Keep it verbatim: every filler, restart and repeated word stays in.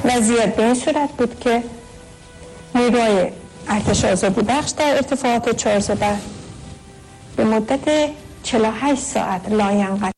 وضعیت به این صورت بود که نیروهای ارتش آزادی بخش در ارتفاعات چهارزده به مدت چهل و هشت ساعت لاینقطع